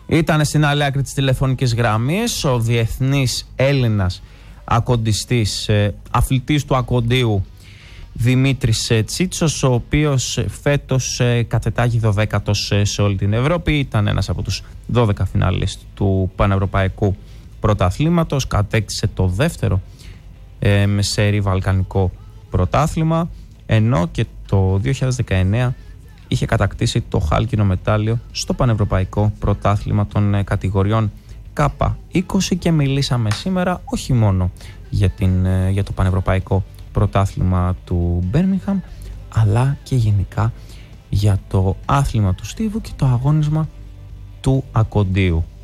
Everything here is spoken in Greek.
Ήταν στην άλλη άκρη της τηλεφωνικής γραμμής ο διεθνής Έλληνας ακοντιστής, αθλητής του ακοντίου Δημήτρης Τσίτσος, ο οποίος φέτος κατετάγει 12ος σε όλη την Ευρώπη. Ήταν ένας από τους 12 φιναλίστ του Πανευρωπαϊκού Πρωταθλήματος. Κατέκτησε το δεύτερο σερί βαλκανικό πρωτάθλημα, ενώ και το 2019 είχε κατακτήσει το χάλκινο μετάλλιο στο Πανευρωπαϊκό Πρωτάθλημα των κατηγοριών K20. Και μιλήσαμε σήμερα όχι μόνο για το Πανευρωπαϊκό Πρωτάθλημα του Μπέρμιγχαμ, αλλά και γενικά για το άθλημα του στίβου και το αγώνισμα του ακοντίου.